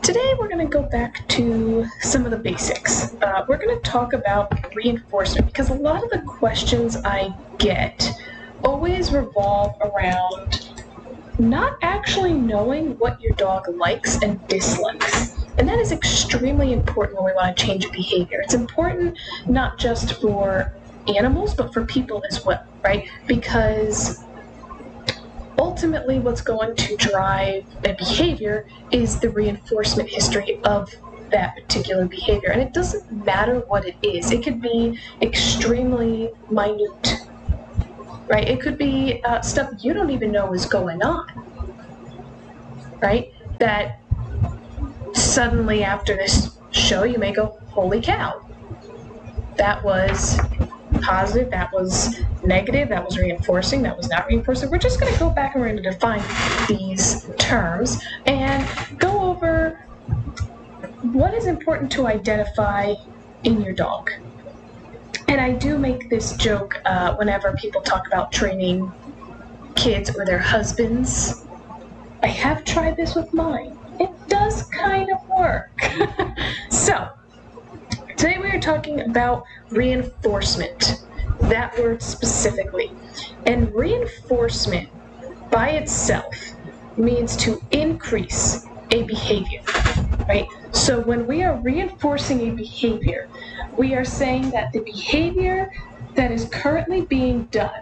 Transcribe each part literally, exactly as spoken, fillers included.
Today we're going to go back to some of the basics. Uh, we're going to talk about reinforcement because a lot of the questions I get always revolve around not actually knowing what your dog likes and dislikes. And that is extremely important when we want to change a behavior. It's important not just for animals, but for people as well, right? Because ultimately what's going to drive a behavior is the reinforcement history of that particular behavior. And it doesn't matter what it is. It could be extremely minute, right? It could be uh, stuff you don't even know is going on, right? That suddenly after this show you may go, holy cow, that was positive, that was negative, that was reinforcing, that was not reinforcing. We're just going to go back and we're going to define these terms and go over what is important to identify in your dog. And I do make this joke uh, whenever people talk about training kids or their husbands. I have tried this with mine. It does kind of work. So, today we are talking about reinforcement, that word specifically. And reinforcement by itself means to increase a behavior, right? So when we are reinforcing a behavior, we are saying that the behavior that is currently being done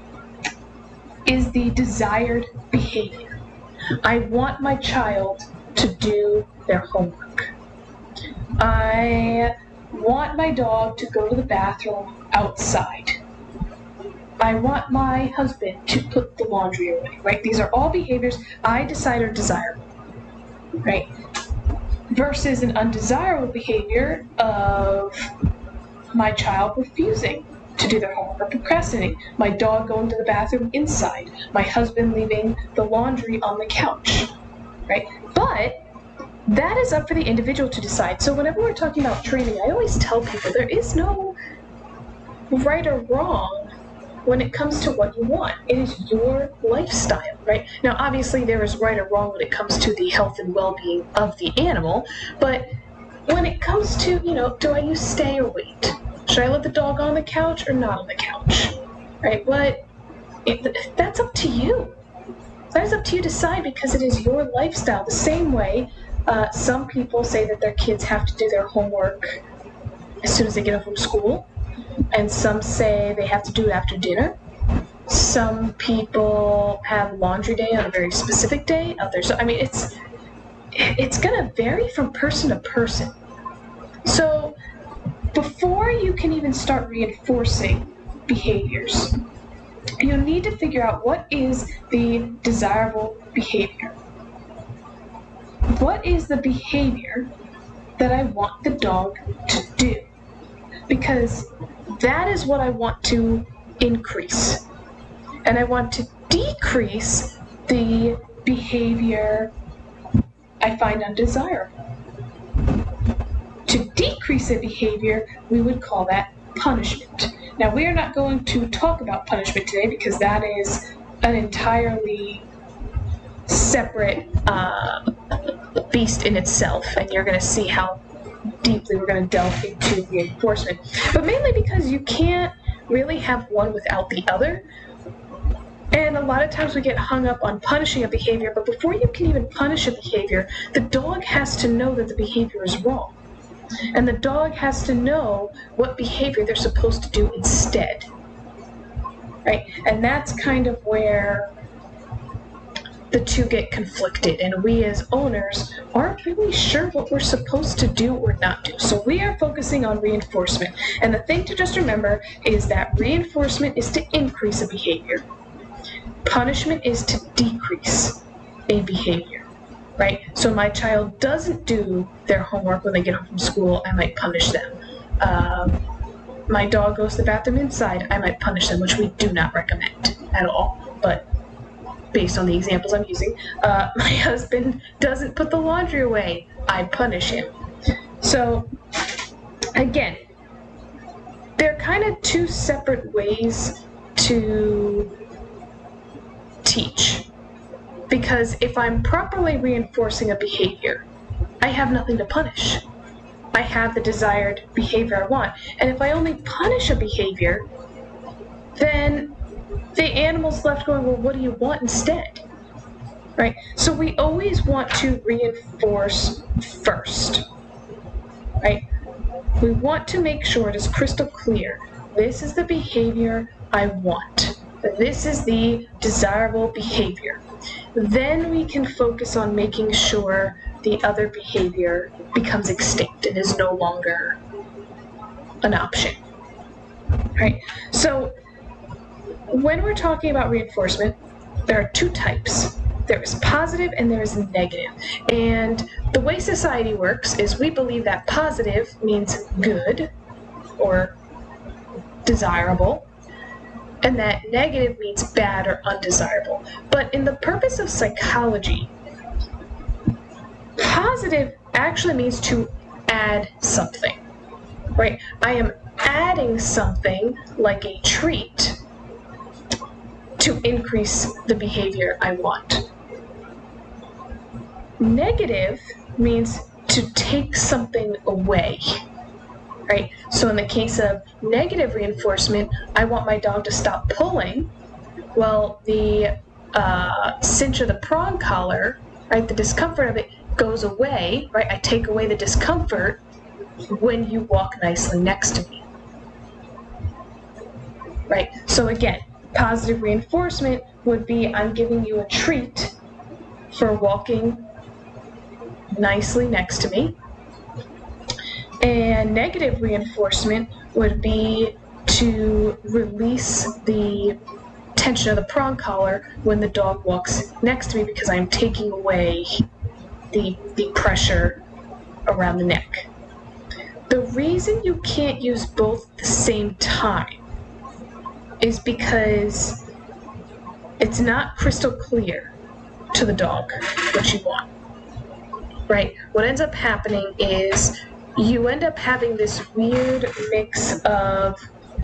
is the desired behavior. I want my child to do their homework. I want my dog to go to the bathroom outside. I want my husband to put the laundry away, right? These are all behaviors I decide are desirable, right? Versus an undesirable behavior of my child refusing to do their homework or procrastinating, my dog going to the bathroom inside, my husband leaving the laundry on the couch, right? But that is up for the individual to decide. So whenever we're talking about training, I always tell people there is no right or wrong when it comes to what you want. It is your lifestyle, right? Now, obviously, there is right or wrong when it comes to the health and well-being of the animal, but when it comes to, you know, do I use stay or wait? Should I let the dog on the couch or not on the couch, right? But it, that's up to you. That is up to you to decide because it is your lifestyle. The same way uh, some people say that their kids have to do their homework as soon as they get home from school, and some say they have to do it after dinner. Some people have laundry day on a very specific day. Others, so I mean, it's it's going to vary from person to person. So before you can even start reinforcing behaviors, you need to figure out what is the desirable behavior. What is the behavior that I want the dog to do? Because that is what I want to increase. And I want to decrease the behavior I find undesirable. To decrease a behavior, we would call that punishment. Now, we are not going to talk about punishment today because that is an entirely separate uh, beast in itself, and you're going to see how deeply we're going to delve into reinforcement. But mainly because you can't really have one without the other. And a lot of times we get hung up on punishing a behavior, but before you can even punish a behavior, the dog has to know that the behavior is wrong. And the dog has to know what behavior they're supposed to do instead. Right? And that's kind of where the two get conflicted, and we as owners aren't really sure what we're supposed to do or not do. So we are focusing on reinforcement. And the thing to just remember is that reinforcement is to increase a behavior. Punishment is to decrease a behavior, right? So my child doesn't do their homework when they get home from school, I might punish them. Um, my dog goes to the bathroom inside, I might punish them, which we do not recommend at all. But based on the examples I'm using, uh, my husband doesn't put the laundry away, I punish him. So, again, they're kind of two separate ways to teach. Because if I'm properly reinforcing a behavior, I have nothing to punish. I have the desired behavior I want. And if I only punish a behavior, then the animal's left going, well, what do you want instead? Right? So we always want to reinforce first. Right? We want to make sure it is crystal clear. This is the behavior I want. This is the desirable behavior. Then we can focus on making sure the other behavior becomes extinct and is no longer an option. Right? So when we're talking about reinforcement, there are two types. There is positive and there is negative. And the way society works is we believe that positive means good or desirable, and that negative means bad or undesirable. But in the purpose of psychology, positive actually means to add something, right? I am adding something like a treat to increase the behavior I want. Negative means to take something away, right? So in the case of negative reinforcement, I want my dog to stop pulling. Well, the uh, cinch of the prong collar, right, the discomfort of it goes away, right? I take away the discomfort when you walk nicely next to me, right? So again, positive reinforcement would be I'm giving you a treat for walking nicely next to me. And negative reinforcement would be to release the tension of the prong collar when the dog walks next to me because I'm taking away the, the pressure around the neck. The reason you can't use both at the same time is because it's not crystal clear to the dog what you want, right? What ends up happening is you end up having this weird mix of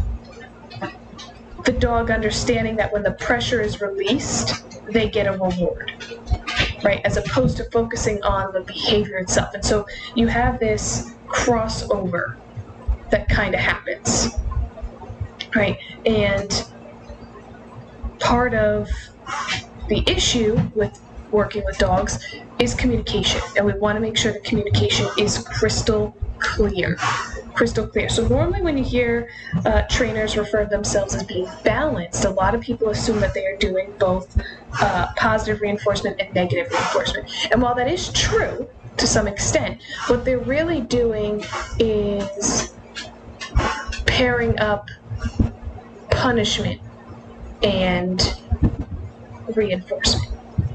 the dog understanding that when the pressure is released, they get a reward, right? As opposed to focusing on the behavior itself. And so you have this crossover that kind of happens, right? And part of the issue with working with dogs is communication, and we want to make sure the communication is crystal clear. Crystal clear. So normally when you hear uh, trainers refer to themselves as being balanced, a lot of people assume that they are doing both uh, positive reinforcement and negative reinforcement. And while that is true to some extent, what they're really doing is pairing up punishment and reinforcement.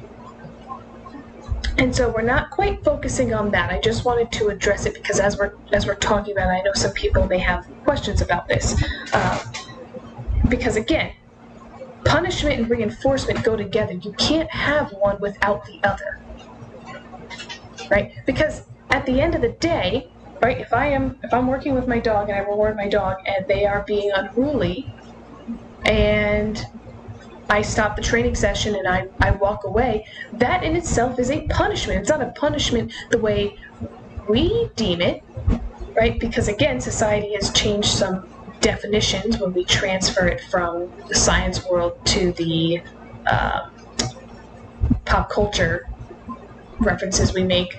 And so we're not quite focusing on that. I just wanted to address it because as we're as we're talking about it, I know some people may have questions about this. Uh, because again, punishment and reinforcement go together. You can't have one without the other, right? Because at the end of the day, right, if I am if I'm working with my dog and I reward my dog and they are being unruly, and I stop the training session and I, I walk away, that in itself is a punishment. It's not a punishment the way we deem it, right? Because again, society has changed some definitions when we transfer it from the science world to the uh, pop culture references we make.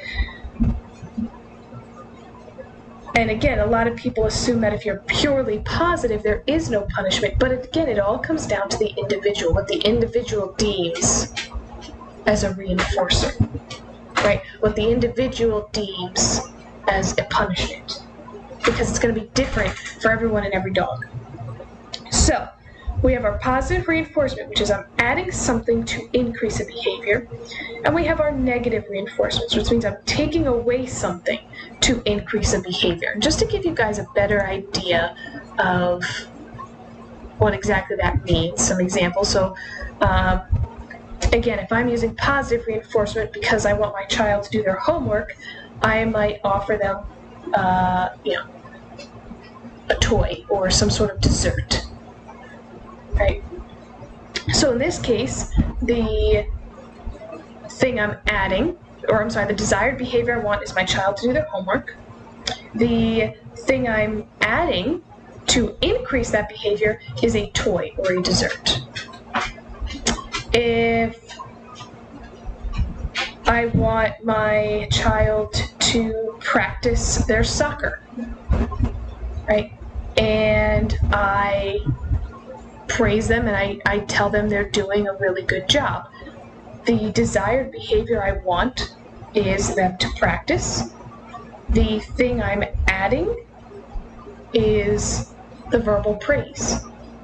And again, a lot of people assume that if you're purely positive, there is no punishment. But again, it all comes down to the individual, what the individual deems as a reinforcer, right? What the individual deems as a punishment, because it's going to be different for everyone and every dog. So we have our positive reinforcement, which is I'm adding something to increase a behavior. And we have our negative reinforcements, which means I'm taking away something to increase a behavior. Just to give you guys a better idea of what exactly that means, some examples. So um, again, if I'm using positive reinforcement because I want my child to do their homework, I might offer them uh, you know, a toy or some sort of dessert. Right. So in this case, the thing I'm adding or I'm sorry, the desired behavior I want is my child to do their homework. The thing I'm adding to increase that behavior is a toy or a dessert. If I want my child to practice their soccer, right? And I praise them and I, I tell them they're doing a really good job. The desired behavior I want is them to practice. The thing I'm adding is the verbal praise.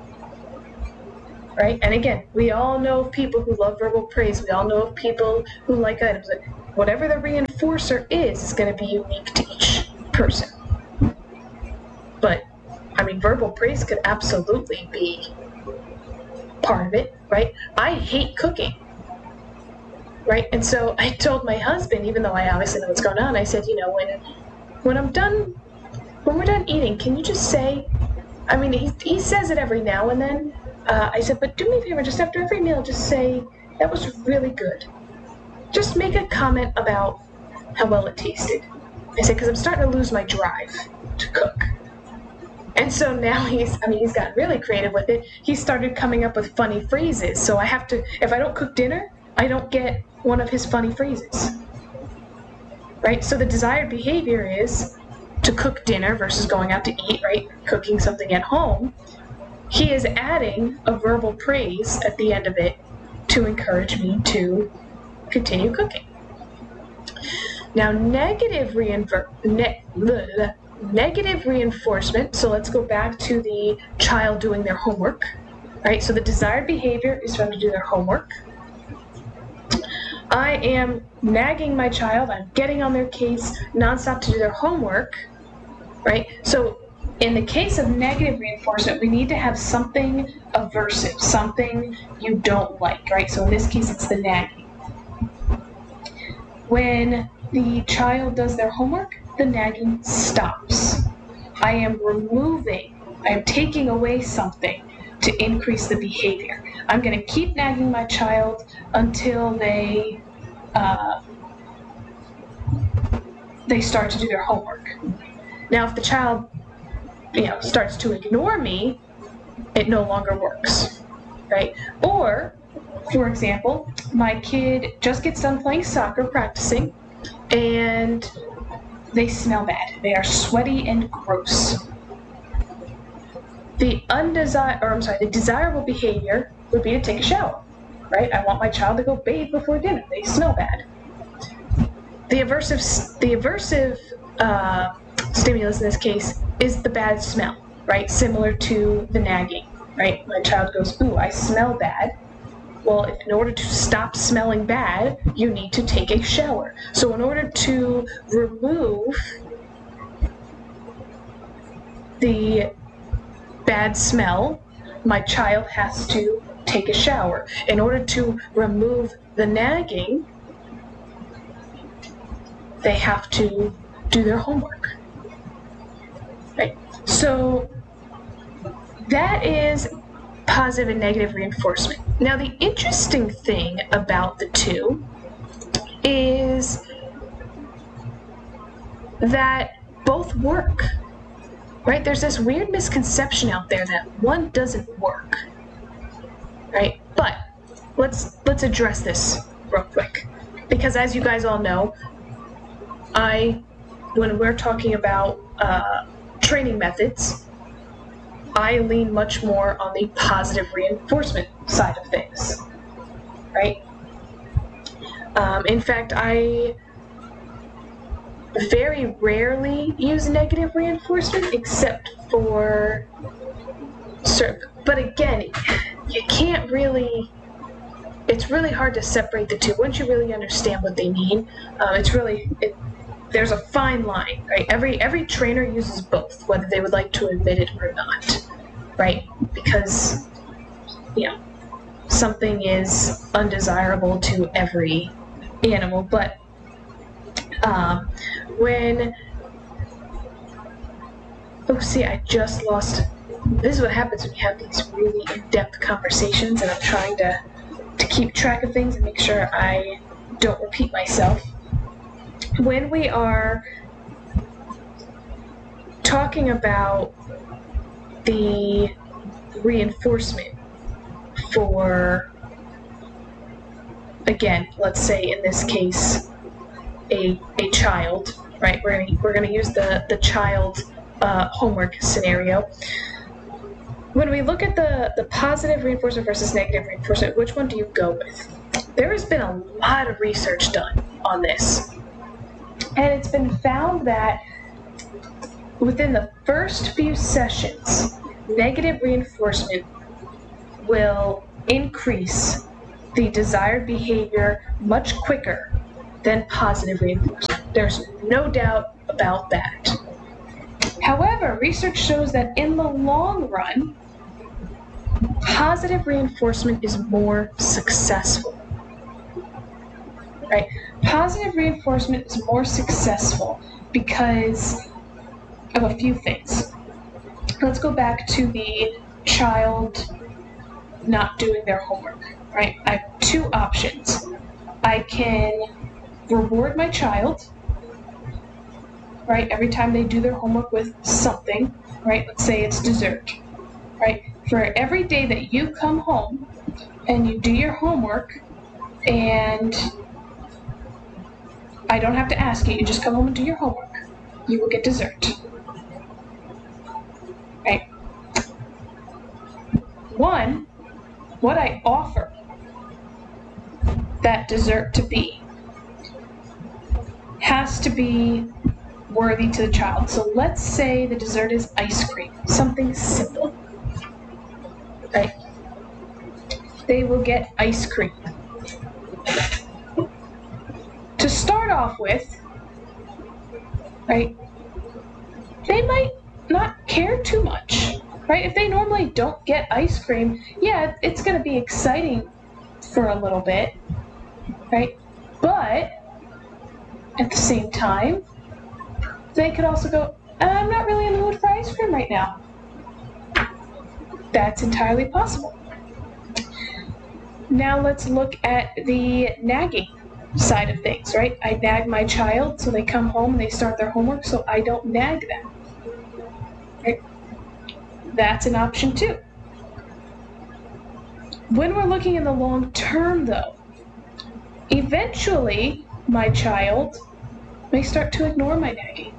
Right? And again, we all know of people who love verbal praise. We all know of people who like items. Whatever the reinforcer is, is going to be unique to each person. But, I mean, verbal praise could absolutely be part of it, right? I hate cooking, right? And so I told my husband, even though I obviously know what's going on, I said, you know, when when I'm done, when we're done eating, can you just say, I mean, he, he says it every now and then. Uh, I said, but do me a favor, just after every meal, just say, that was really good. Just make a comment about how well it tasted. I said, because I'm starting to lose my drive to cook. And so now he's, I mean, he's gotten really creative with it. He started coming up with funny phrases. So I have to, if I don't cook dinner, I don't get one of his funny phrases. Right? So the desired behavior is to cook dinner versus going out to eat, right? Cooking something at home. He is adding a verbal praise at the end of it to encourage me to continue cooking. Now, negative reinfor- ne- bleh, negative reinforcement, so let's go back to the child doing their homework. Right? So the desired behavior is for them to do their homework. I am nagging my child, I'm getting on their case nonstop to do their homework, right? So in the case of negative reinforcement, we need to have something aversive, something you don't like, right? So in this case, it's the nagging. When the child does their homework, the nagging stops. I am removing, I am taking away something to increase the behavior. I'm going to keep nagging my child until they uh, they start to do their homework. Now, if the child, you know, starts to ignore me, it no longer works, right? Or, for example, my kid just gets done playing soccer, practicing, and they smell bad. They are sweaty and gross. The undesired, or I'm sorry, the desirable behavior would be to take a shower, right? I want my child to go bathe before dinner. They smell bad. The aversive, the aversive uh, stimulus in this case is the bad smell, right? Similar to the nagging, right? My child goes, ooh, I smell bad. Well, if, in order to stop smelling bad, you need to take a shower. So in order to remove the bad smell, my child has to take a shower. In order to remove the nagging, they have to do their homework. Right? So that is positive and negative reinforcement. Now, the interesting thing about the two is that both work. Right? There's this weird misconception out there that one doesn't work. Right? But let's let's address this real quick. Because as you guys all know, I, when we're talking about uh, training methods, I lean much more on the positive reinforcement side of things. Right? Um, in fact, I very rarely use negative reinforcement except for certain, but again, you can't really, it's really hard to separate the two. Once you really understand what they mean, um, it's really, it, there's a fine line, right? Every, every trainer uses both, whether they would like to admit it or not, right? Because, you know, something is undesirable to every animal, but Um, when, oh, see, I just lost, this is what happens when you have these really in-depth conversations, and I'm trying to, to keep track of things and make sure I don't repeat myself. when we are talking about the reinforcement for, again, let's say in this case, a a child, right? We're gonna we're gonna use the the child uh, homework scenario. When we look at the the positive reinforcement versus negative reinforcement, which one do you go with? There has been a lot of research done on this, and it's been found that within the first few sessions, negative reinforcement will increase the desired behavior much quicker than positive reinforcement. There's no doubt about that. However, research shows that in the long run, positive reinforcement is more successful. Right? Positive reinforcement is more successful because of a few things. Let's go back to the child not doing their homework, right? I have two options. I can reward my child, right, every time they do their homework with something, right? Let's say it's dessert, right? For every day that you come home and you do your homework and I don't have to ask you, you just come home and do your homework, you will get dessert. Right? One, what I offer that dessert to be has to be worthy to the child. So let's say the dessert is ice cream, something simple. Right? They will get ice cream. To start off with, right, they might not care too much, right? If they normally don't get ice cream, yeah, it's going to be exciting for a little bit, right? But at the same time, they could also go, I'm not really in the mood for ice cream right now. That's entirely possible. Now let's look at the nagging side of things, right? I nag my child so they come home and they start their homework, so I don't nag them. Right? That's an option too. When we're looking in the long term though, eventually my child may start to ignore my nagging.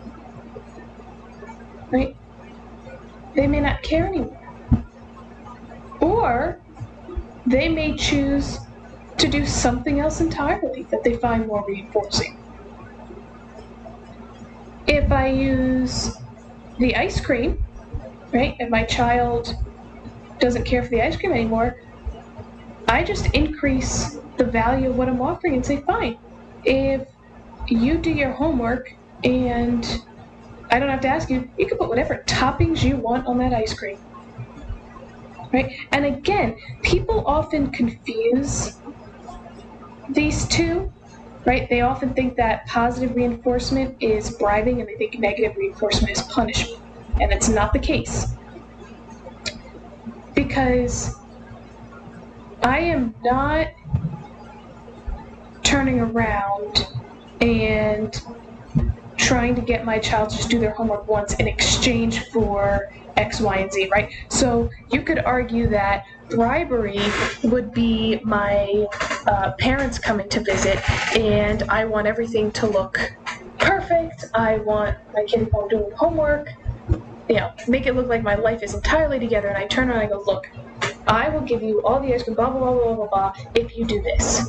Right? They may not care anymore. Or they may choose to do something else entirely that they find more reinforcing. If I use the ice cream, right, and my child doesn't care for the ice cream anymore, I just increase the value of what I'm offering and say, fine, if you do your homework and I don't have to ask you, you can put whatever toppings you want on that ice cream. Right? And again, people often confuse these two, right? They often think that positive reinforcement is bribing and they think negative reinforcement is punishment. And it's not the case. Because I am not turning around and trying to get my child to just do their homework once in exchange for X, Y, and Z, right? So you could argue that bribery would be my uh, parents coming to visit and I want everything to look perfect. I want my kid home doing homework, you know, make it look like my life is entirely together, and I turn around and I go, look, I will give you all the ice cream, blah, blah, blah, blah, blah, blah, if you do this.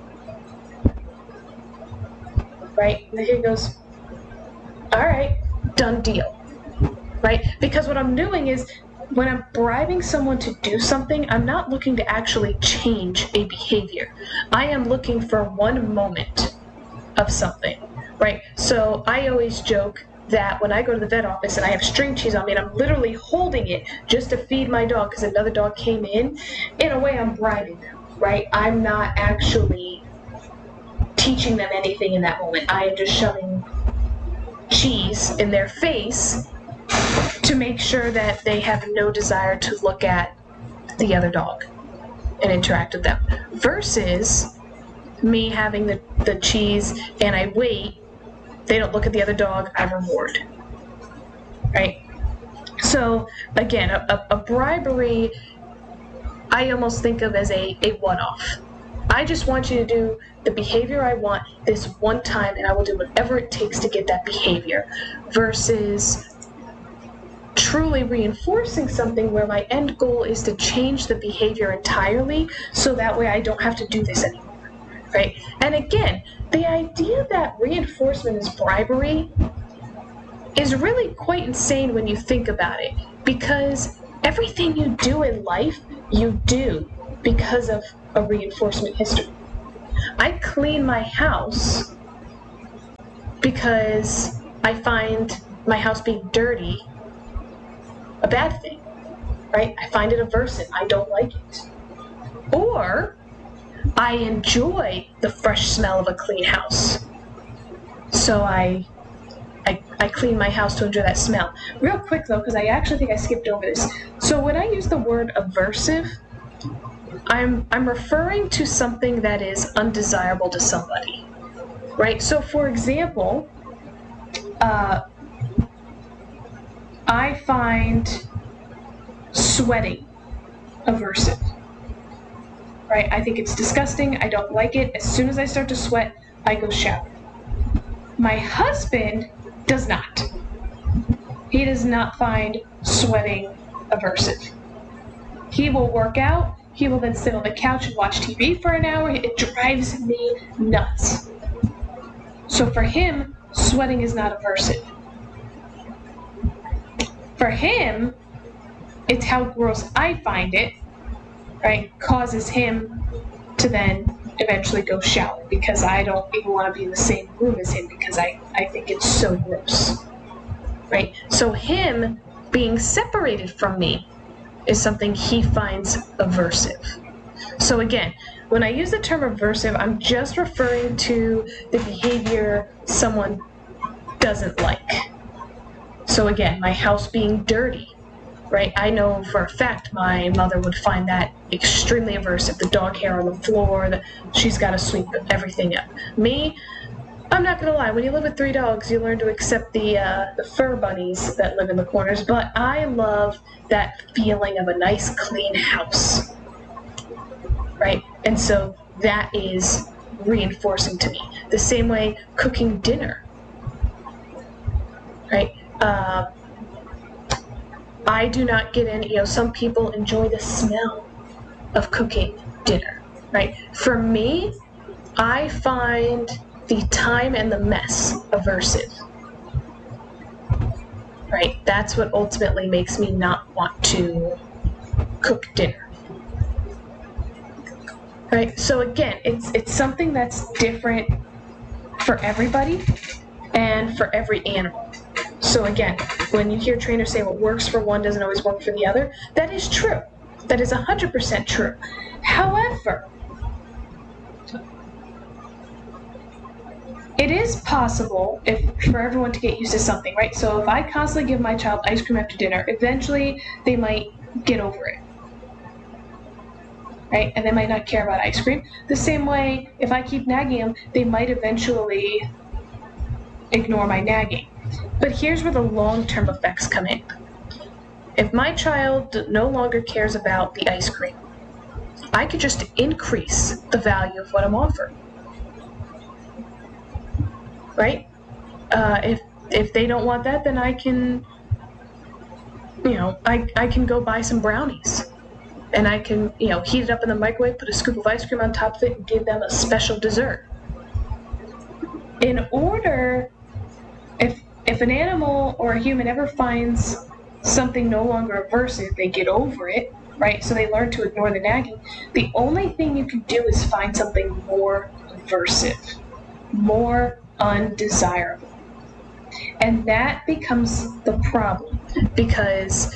Right? And the kid goes, all right, done deal. Right? Because what I'm doing is, when I'm bribing someone to do something, I'm not looking to actually change a behavior. I am looking for one moment of something, right? So I always joke that when I go to the vet office and I have string cheese on me and I'm literally holding it just to feed my dog because another dog came in, in a way I'm bribing them, right? I'm not actually teaching them anything in that moment. I am just shoving cheese in their face to make sure that they have no desire to look at the other dog and interact with them. Versus me having the, the cheese and I wait, they don't look at the other dog, I reward. Right? So, again, a, a, a bribery, I almost think of as a, a one-off. I just want you to do the behavior I want this one time, and I will do whatever it takes to get that behavior, versus truly reinforcing something where my end goal is to change the behavior entirely, so that way I don't have to do this anymore. Right? And again, the idea that reinforcement is bribery is really quite insane when you think about it, because everything you do in life, you do because of a reinforcement history. I clean my house because I find my house being dirty a bad thing, right? I find it aversive. I don't like it. Or I enjoy the fresh smell of a clean house. So I, I, I clean my house to enjoy that smell. Real quick though, because I actually think I skipped over this. So when I use the word aversive, I'm, I'm referring to something that is undesirable to somebody, right? So for example, uh, I find sweating aversive. Right? I think it's disgusting. I don't like it. As soon as I start to sweat, I go shower. My husband does not. He does not find sweating aversive. He will work out. He will then sit on the couch and watch T V for an hour. It drives me nuts. So for him, sweating is not aversive. For him, it's how gross I find it, right, causes him to then eventually go shower, because I don't even want to be in the same room as him because I, I think it's so gross, right? So him being separated from me is something he finds aversive. So again, when I use the term aversive, I'm just referring to the behavior someone doesn't like. So again, my house being dirty, right? I know for a fact my mother would find that extremely aversive. The dog hair on the floor, the, she's got to sweep everything up. Me, I'm not going to lie, when you live with three dogs, you learn to accept the, uh, the fur bunnies that live in the corners, but I love that feeling of a nice, clean house, right? And so that is reinforcing to me. The same way cooking dinner, right? Uh, I do not get any, you know, some people enjoy the smell of cooking dinner, right? For me, I find the time and the mess aversive, right? That's what ultimately makes me not want to cook dinner, right? So again, it's it's something that's different for everybody and for every animal. So again, when you hear trainers say what works for one doesn't always work for the other, that is true. That is one hundred percent true. However, it is possible if for everyone to get used to something, right? So if I constantly give my child ice cream after dinner, eventually they might get over it, right? And they might not care about ice cream. The same way, if I keep nagging them, they might eventually ignore my nagging. But here's where the long-term effects come in. If my child no longer cares about the ice cream, I could just increase the value of what I'm offering, right? Uh, if if they don't want that, then I can, you know, I, I can go buy some brownies. And I can, you know, heat it up in the microwave, put a scoop of ice cream on top of it, and give them a special dessert. In order, if if an animal or a human ever finds something no longer aversive, they get over it, right? So they learn to ignore the nagging. The only thing you can do is find something more aversive, more undesirable. And that becomes the problem, because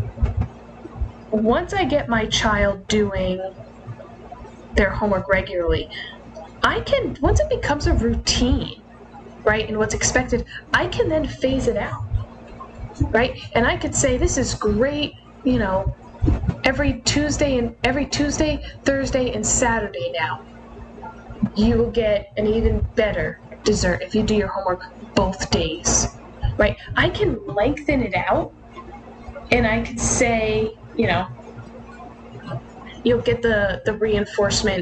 once I get my child doing their homework regularly, I can, once it becomes a routine, right, and what's expected, I can then phase it out, right? And I could say, this is great, you know, every Tuesday and every Tuesday, Thursday, and Saturday now. you will get an even better dessert if you do your homework both days, right? I can lengthen it out, and I could say, you know, you'll get the, the reinforcement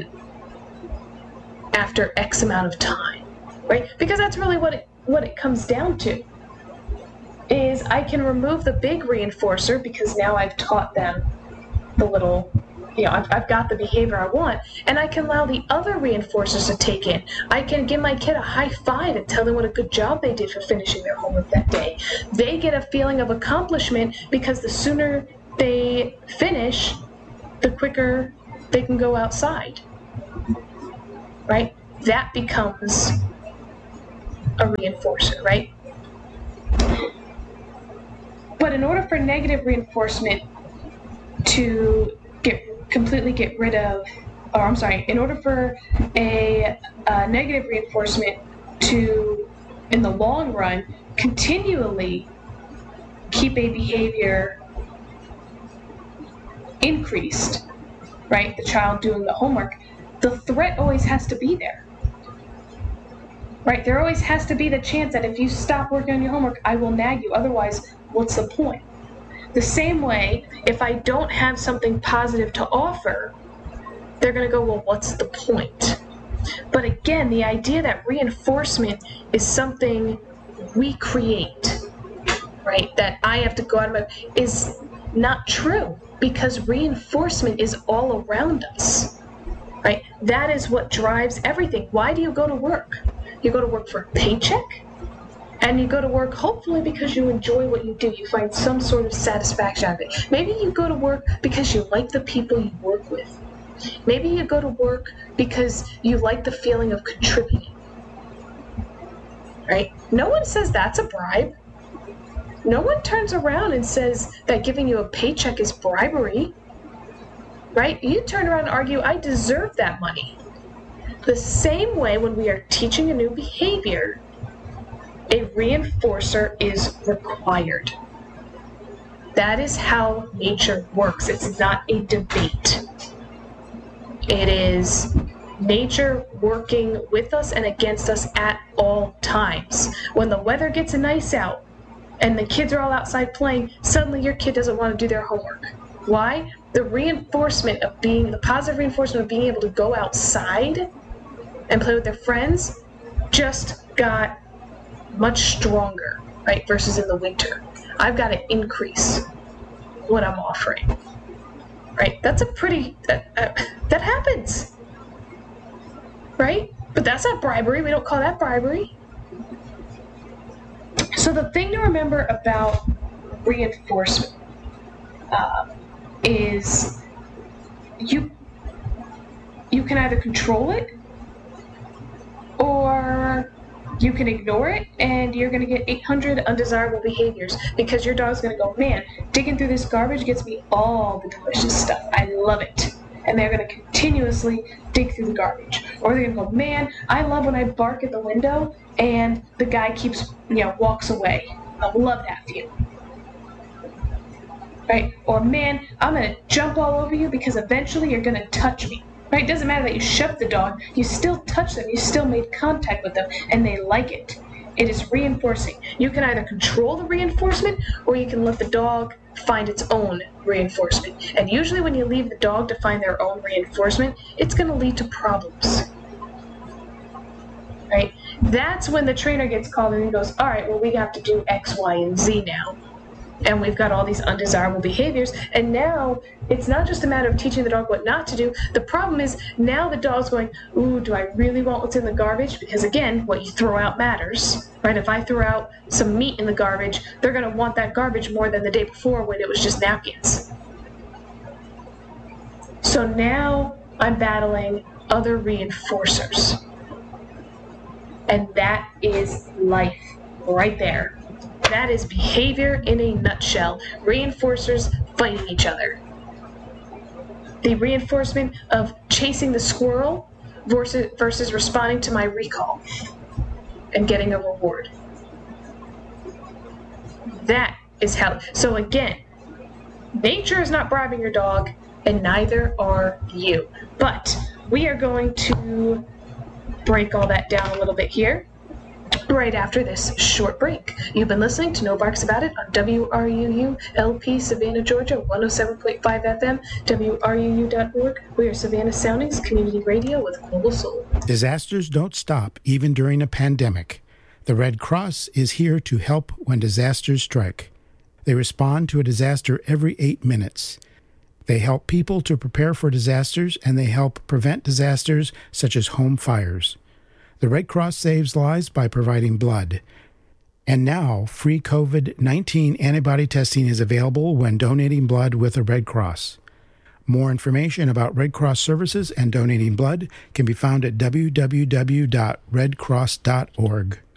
after X amount of time, right? Because that's really what it, what it comes down to, is I can remove the big reinforcer because now I've taught them the little, you know, I've, I've got the behavior I want, and I can allow the other reinforcers to take in. I can give my kid a high five and tell them what a good job they did for finishing their homework that day. They get a feeling of accomplishment because the sooner they finish, the quicker they can go outside, right? That becomes a reinforcer, right? But in order for negative reinforcement to get completely get rid of, or I'm sorry, in order for a, a negative reinforcement to, in the long run, continually keep a behavior increased, right? The child doing the homework, the threat always has to be there, right? There always has to be the chance that if you stop working on your homework, I will nag you. Otherwise, what's the point? The same way, if I don't have something positive to offer, they're going to go, well, what's the point? But again, the idea that reinforcement is something we create, right? That I have to go out of my, is not true, because reinforcement is all around us, right? That is what drives everything. Why do you go to work? You go to work for a paycheck, and you go to work hopefully because you enjoy what you do. You find some sort of satisfaction out of it. Maybe you go to work because you like the people you work with. Maybe you go to work because you like the feeling of contributing, right? No one says that's a bribe. No one turns around and says that giving you a paycheck is bribery, right? You turn around and argue, I deserve that money. The same way when we are teaching a new behavior, a reinforcer is required. That is how nature works. It's not a debate. It is nature working with us and against us at all times. When the weather gets nice out and the kids are all outside playing, suddenly your kid doesn't want to do their homework. Why? The reinforcement of being, the positive reinforcement of being able to go outside and play with their friends just got much stronger, right, versus in the winter. I've got to increase what I'm offering, right? That's a pretty, that, uh, that happens, right? But that's not bribery. We don't call that bribery. So the thing to remember about reinforcement uh, is you, you can either control it or you can ignore it, and you're going to get eight hundred undesirable behaviors because your dog's going to go, man, digging through this garbage gets me all the delicious stuff. I love it. And they're going to continuously dig through the garbage. Or they're going to go, man, I love when I bark at the window and the guy keeps, you know, walks away. I love that feeling. Right? Or, man, I'm going to jump all over you because eventually you're going to touch me. Right? It doesn't matter that you shoved the dog, you still touch them, you still made contact with them, and they like it. It is reinforcing. You can either control the reinforcement, or you can let the dog find its own reinforcement. And usually when you leave the dog to find their own reinforcement, it's going to lead to problems. Right? That's when the trainer gets called and he goes, all right, well, we have to do X, Y, and Z now. And we've got all these undesirable behaviors, and now it's not just a matter of teaching the dog what not to do. The problem is now the dog's going, ooh, do I really want what's in the garbage? Because again, what you throw out matters, right? If I throw out some meat in the garbage, they're going to want that garbage more than the day before when it was just napkins. So now I'm battling other reinforcers. And that is life right there. That is behavior in a nutshell. Reinforcers fighting each other. The reinforcement of chasing the squirrel versus, versus responding to my recall and getting a reward. That is how. So again, nature is not bribing your dog, and neither are you. But we are going to break all that down a little bit here right after this short break. You've been listening to No Barks About It on W R U U L P Savannah, Georgia, one oh seven point five F M, W R U U dot org. We are Savannah Soundings Community Radio with Global Soul. Disasters don't stop even during a pandemic. The Red Cross is here to help when disasters strike. They respond to a disaster every eight minutes. They help people to prepare for disasters, and they help prevent disasters such as home fires. The Red Cross saves lives by providing blood. And now, free COVID nineteen antibody testing is available when donating blood with the Red Cross. More information about Red Cross services and donating blood can be found at w w w dot red cross dot org.